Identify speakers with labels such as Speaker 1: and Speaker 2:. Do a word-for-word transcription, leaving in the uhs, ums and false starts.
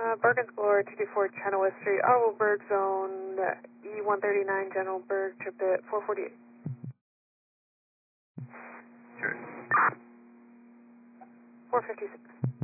Speaker 1: Uh, Bergen's Glory, two two four China West Street, Audible Berg Zone, E one thirty-nine, General Berg, trip at four forty-eight.
Speaker 2: Sure.
Speaker 1: four fifty-six.